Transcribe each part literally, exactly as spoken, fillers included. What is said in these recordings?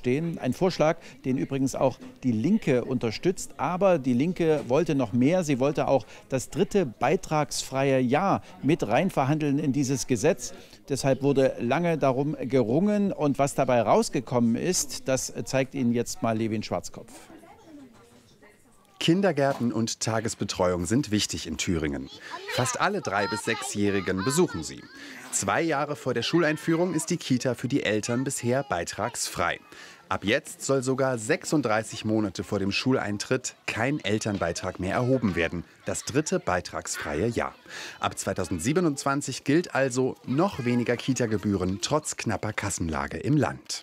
stehen. Ein Vorschlag, den übrigens auch die Linke unterstützt. Aber die Linke wollte noch mehr. Sie wollte auch das dritte beitragsfreie Jahr mit reinverhandeln in dieses Gesetz. Deshalb wurde lange darum gerungen. Und was dabei rausgekommen ist, das zeigt Ihnen jetzt mal Levin Schwarzkopf. Kindergärten und Tagesbetreuung sind wichtig in Thüringen. Fast alle drei- bis sechsjährigen besuchen sie. Zwei Jahre vor der Schuleinführung ist die Kita für die Eltern bisher beitragsfrei. Ab jetzt soll sogar sechsunddreißig Monate vor dem Schuleintritt kein Elternbeitrag mehr erhoben werden. Das dritte beitragsfreie Jahr. Ab zweitausendsiebenundzwanzig gilt also noch weniger Kita-Gebühren trotz knapper Kassenlage im Land.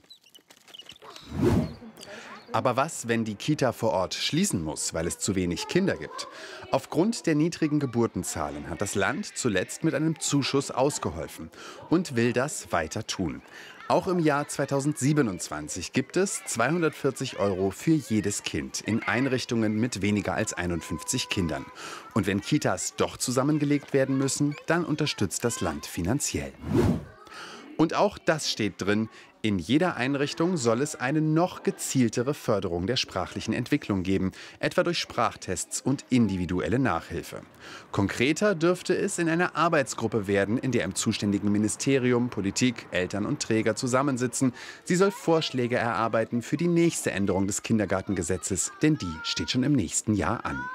Aber was, wenn die Kita vor Ort schließen muss, weil es zu wenig Kinder gibt? Aufgrund der niedrigen Geburtenzahlen hat das Land zuletzt mit einem Zuschuss ausgeholfen und will das weiter tun. Auch im Jahr zweitausendsiebenundzwanzig gibt es zweihundertvierzig Euro für jedes Kind in Einrichtungen mit weniger als einundfünfzig Kindern. Und wenn Kitas doch zusammengelegt werden müssen, dann unterstützt das Land finanziell. Und auch das steht drin. In jeder Einrichtung soll es eine noch gezieltere Förderung der sprachlichen Entwicklung geben, etwa durch Sprachtests und individuelle Nachhilfe. Konkreter dürfte es in einer Arbeitsgruppe werden, in der im zuständigen Ministerium Politik, Eltern und Träger zusammensitzen. Sie soll Vorschläge erarbeiten für die nächste Änderung des Kindergartengesetzes, denn die steht schon im nächsten Jahr an.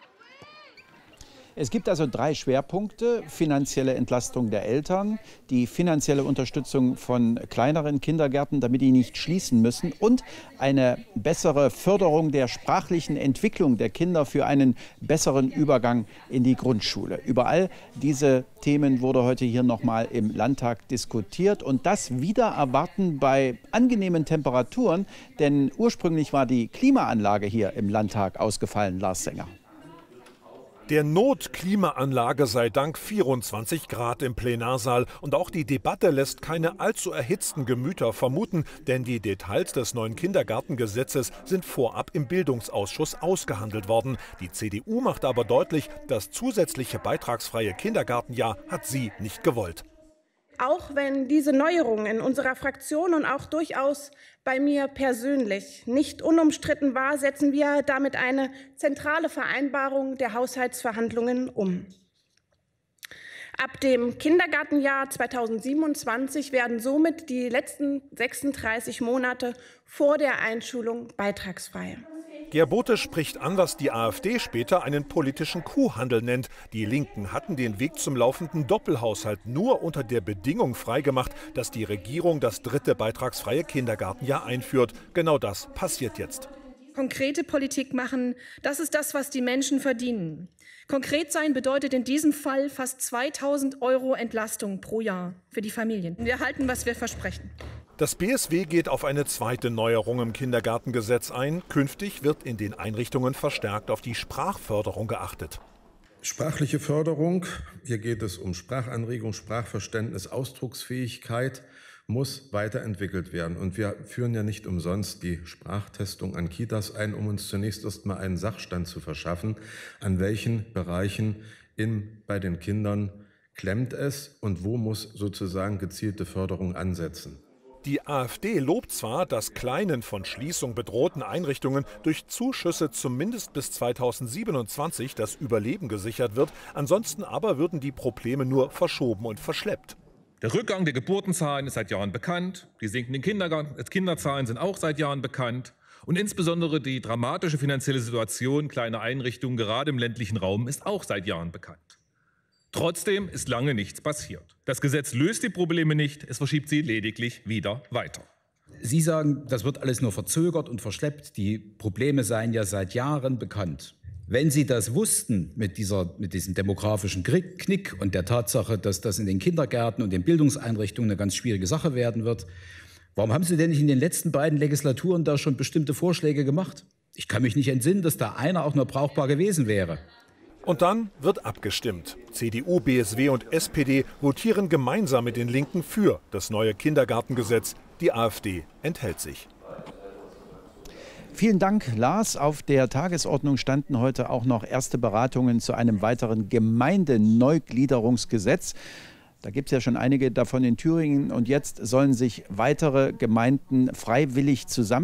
Es gibt also drei Schwerpunkte: finanzielle Entlastung der Eltern, die finanzielle Unterstützung von kleineren Kindergärten, damit die nicht schließen müssen, und eine bessere Förderung der sprachlichen Entwicklung der Kinder für einen besseren Übergang in die Grundschule. Über all diese Themen wurde heute hier nochmal im Landtag diskutiert, und das wieder erwarten bei angenehmen Temperaturen, denn ursprünglich war die Klimaanlage hier im Landtag ausgefallen. Lars Sänger. Der Notklimaanlage sei Dank vierundzwanzig Grad im Plenarsaal. Und auch die Debatte lässt keine allzu erhitzten Gemüter vermuten, denn die Details des neuen Kindergartengesetzes sind vorab im Bildungsausschuss ausgehandelt worden. Die C D U macht aber deutlich, das zusätzliche beitragsfreie Kindergartenjahr hat sie nicht gewollt. Auch wenn diese Neuerung in unserer Fraktion und auch durchaus bei mir persönlich nicht unumstritten war, setzen wir damit eine zentrale Vereinbarung der Haushaltsverhandlungen um. Ab dem Kindergartenjahr zweitausendsiebenundzwanzig werden somit die letzten sechsunddreißig Monate vor der Einschulung beitragsfrei. Gerd Bote spricht an, was die AfD später einen politischen Kuhhandel nennt. Die Linken hatten den Weg zum laufenden Doppelhaushalt nur unter der Bedingung freigemacht, dass die Regierung das dritte beitragsfreie Kindergartenjahr einführt. Genau das passiert jetzt. Konkrete Politik machen, das ist das, was die Menschen verdienen. Konkret sein bedeutet in diesem Fall fast zweitausend Euro Entlastung pro Jahr für die Familien. Wir halten, was wir versprechen. Das B S W geht auf eine zweite Neuerung im Kindergartengesetz ein. Künftig wird in den Einrichtungen verstärkt auf die Sprachförderung geachtet. Sprachliche Förderung, hier geht es um Sprachanregung, Sprachverständnis, Ausdrucksfähigkeit, muss weiterentwickelt werden. Und wir führen ja nicht umsonst die Sprachtestung an Kitas ein, um uns zunächst erst mal einen Sachstand zu verschaffen, an welchen Bereichen in, bei den Kindern klemmt es und wo muss sozusagen gezielte Förderung ansetzen. Die AfD lobt zwar, dass kleinen, von Schließung bedrohten Einrichtungen durch Zuschüsse zumindest bis zweitausendsiebenundzwanzig das Überleben gesichert wird. Ansonsten aber würden die Probleme nur verschoben und verschleppt. Der Rückgang der Geburtenzahlen ist seit Jahren bekannt. Die sinkenden Kindergarten- Kinderzahlen sind auch seit Jahren bekannt. Und insbesondere die dramatische finanzielle Situation kleiner Einrichtungen, gerade im ländlichen Raum, ist auch seit Jahren bekannt. Trotzdem ist lange nichts passiert. Das Gesetz löst die Probleme nicht, es verschiebt sie lediglich wieder weiter. Sie sagen, das wird alles nur verzögert und verschleppt. Die Probleme seien ja seit Jahren bekannt. Wenn Sie das wussten mit, dieser, mit diesem demografischen Knick und der Tatsache, dass das in den Kindergärten und den Bildungseinrichtungen eine ganz schwierige Sache werden wird, warum haben Sie denn nicht in den letzten beiden Legislaturen da schon bestimmte Vorschläge gemacht? Ich kann mich nicht entsinnen, dass da einer auch nur brauchbar gewesen wäre. Und dann wird abgestimmt. C D U, B S W und S P D votieren gemeinsam mit den Linken für das neue Kindergartengesetz. Die AfD enthält sich. Vielen Dank, Lars. Auf der Tagesordnung standen heute auch noch erste Beratungen zu einem weiteren Gemeindeneugliederungsgesetz. Da gibt es ja schon einige davon in Thüringen. Und jetzt sollen sich weitere Gemeinden freiwillig zusammen